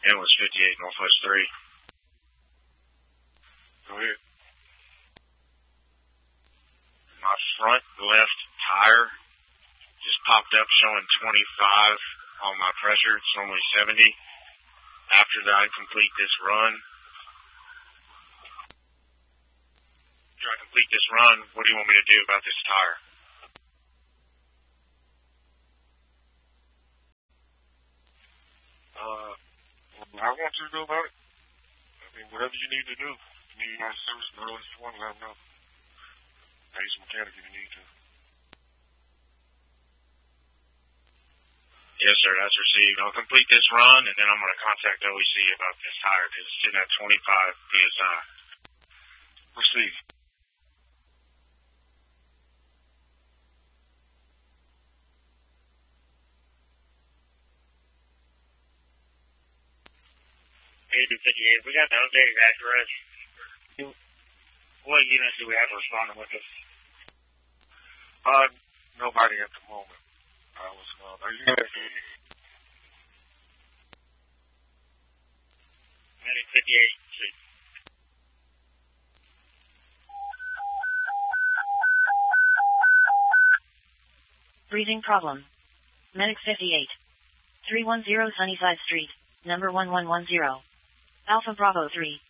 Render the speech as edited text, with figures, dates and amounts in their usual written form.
It was 58 Northwest 3. Go ahead. My front left tire just popped up showing 25 on my pressure. It's normally 70. After that, I complete this run. After I complete this run, what do you want me to do about this tire? I want you to do about it. I mean, whatever you need to do. If you need my service, know if you want to let them know. Pay some mechanic if you need to. Yes, sir, that's received. I'll complete this run, and then I'm going to contact OEC about this tire because it's sitting at 25 PSI. Received. We got the updated address. What units do we have responding with us? Nobody at the moment. Are you ready? Medic 58. Breathing problem. Medic 58. 310 Sunnyside Street, number 1110. Alpha Bravo 3.